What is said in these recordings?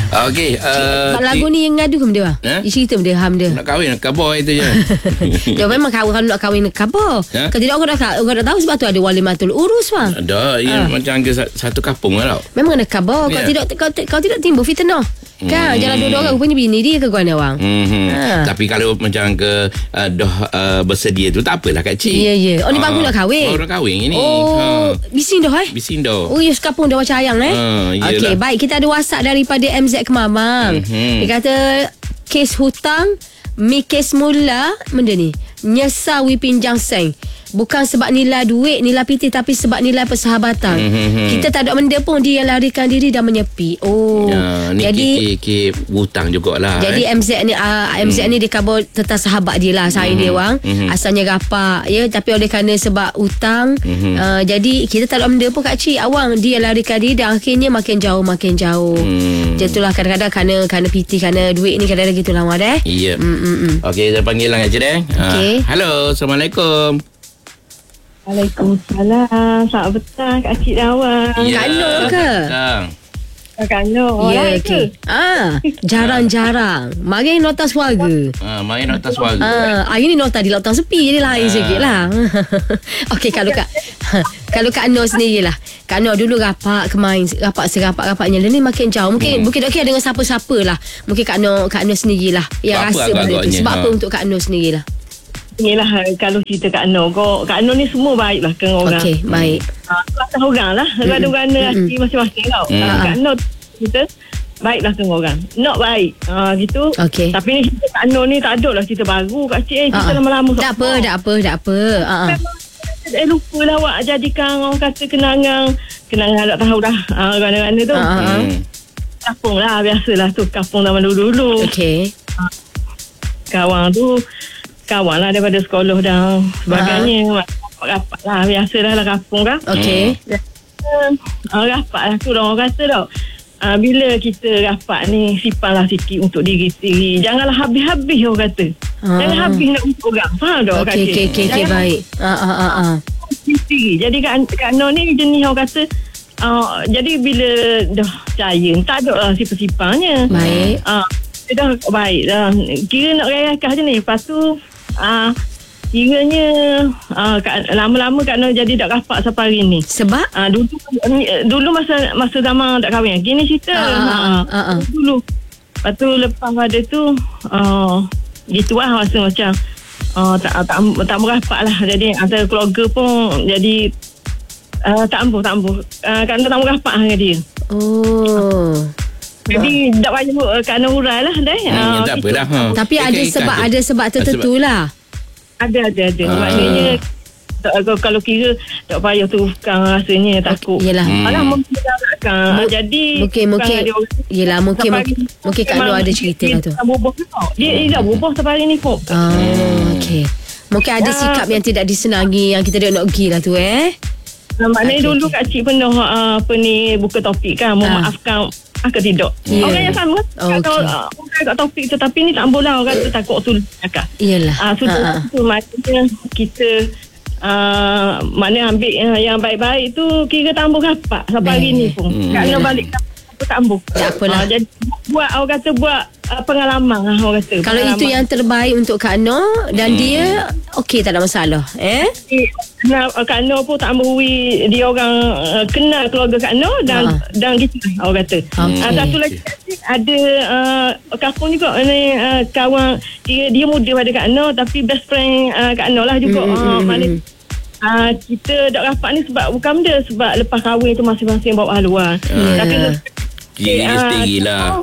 Okey. Lagu ni yang ngadu ke benda bang? Dia cerita benda ham dia. Nak kahwin kabar itu je. Dia memang kalau nak kahwin kabar. Kalau tidak orang dah tahu sebab tu ada walimatul urus bang. Ada. Macam ke satu kampung lah. Memang ada kabar. Kalau tidak timbul fitnah. Kan jalan dua orang rupanya bini dia ke guana bang. Tapi kalau macam ke dah bersedia tu tak apalah kak cik. Ya. Oh ni baru nak kahwin. Baru nak kahwin ini. Bising dah Bising dah. Oh ya sekapung dah macam ayang Okey, baik, kita ada WhatsApp daripada MZ Kemamang. Dia kata kes hutang mi kes mula benda ni nyesal wi pinjang seng. Bukan sebab nilai duit, nilai PT, tapi sebab nilai persahabatan. Kita tak ada benda pun, dia yang larikan diri dan menyepi. Ni jadi hutang jugalah. Jadi MZ ni dia kabur tentang sahabat dia lah, sayang dia orang. Asalnya rapak ya, tapi oleh kerana sebab hutang, jadi kita tak ada benda pun kak cik awang, dia larikan diri dan akhirnya makin jauh. Itulah kadang-kadang kerana PT, kerana duit ni kadang-kadang gitulah Wan Ya. Okey, saya panggil lah kak cik Okay. Halo, Assalamualaikum. Waalaikumsalam. Selamat petang Kak Cik Dawan. Kak Nur ke? Kak Nur. Ya ke? Jarang-jarang. Mari nota suara. Mari nota suara. Hari ni nota di lautan sepi, jadi lain sikit lah. Okey, kalau Kak Nur sendirilah. Kak Nur dulu rapak kemain, rapak serapak-rapaknya. Dan ni makin jauh. Mungkin okey dengan siapa-siapa lah. Mungkin Kak Nur sendirilah yang rasa benda tu. Sebab apa untuk Kak Nur sendirilah? Inilah kalau cerita Kak Nur. Kak Nur ni semua baik lah dengan orang. Okey, baik. Atas orang lah. Ada-ada hati masing-masing tau. Kak Nur kita baiklah dengan orang. Not baik. Gitu. Okey. Tapi ni cerita Kak Nur ni tak ada lah cerita baru Kak Cik. Kita lama-lama. Tak apa. Lupa lah awak jadikan orang kata kenangan tak tahu dah. Mana-mana tu. Kampung lah. Biasalah tu. Kampung zaman dulu-dulu. Okey. Kawan lah daripada sekolah dan sebagainya. Rapat lah. Biasalah lah kampung kan. Okey. Rapat lah tu orang kata tau. Bila kita rapat ni, simpan lah sikit untuk diri sendiri. Janganlah habis-habis orang kata. Jangan habis nak untuk orang. Faham tak? Okey, baik. Sendiri. Jadi Kak Nur ni jenis orang kata, jadi bila dah percaya, tak ada lah sifat-sifatnya. Baik. Dah baik dah. Kira nak rayakah je ni. Lepas tu kiranya lama-lama Kak Nur jadi tak rapat sampai hari ni. Sebab? Dulu masa zaman tak kahwin. Gini cerita. Dulu. Lepas tu lepas pada tu gitu lah rasa macam tak merapat lah. Jadi antara keluarga pun jadi tak ampuh. Kak Nur tak merapat dengan dia. Jadi tak payah Kak Nur urai lah tak apa dah. Tapi ada sebab tertentu lah. Ada. Maknanya kalau kira tak payah teruskan rasanya takut. Yelah. Alah mungkin jadi mungkin Kak Nur ada cerita lah tu. Dia dah berubah sampai hari ni kok. Okey. Mungkin ada sikap yang tidak disenangi yang kita nak pergi lah tu maknanya dulu Kak Cik pernah buka topik kan, memaafkan ke tidak. Orang yang sama orang kat topik tu, tapi ni tak boleh lah orang tu takut sulit cakap. Iyalah. Sudah tu maknanya kita mana ambil yang baik-baik tu kira tambah rapat sampai hari ni pun. Kerana balik tambah. Tak apalah. Jadi buat pengalaman lah orang kata. Kalau itu yang terbaik untuk Kak Nur dan dia okey, tak ada masalah. Kak Nur pun tak merui dia orang kenal keluarga Kak Nur dan gitu lah orang kata. Satu lagi ada kampung juga ni kawan dia muda pada Kak Nur tapi best friend Kak Nur lah juga. Maknanya kita tak rapat ni bukan benda sebab lepas kahwin tu masing-masing bawa haluan. Tapi sendiri lah.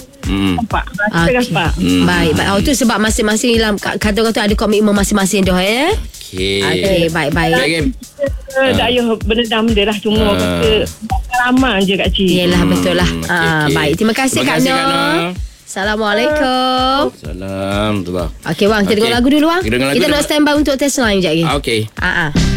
Baik. Itu sebab masing-masing lah kata-kata ada komitmen masing-masing dah Okey, baik. Tak payah benda dia lah. Cuma kata pengalaman je Kak Cik. Yelah, betul lah. Baik, terima kasih Kak Nur. Assalamualaikum. Salam. Okey, Wang, kita dengar lagu dulu Wang. Kita nak stand by untuk test line sekejap lagi. Okey.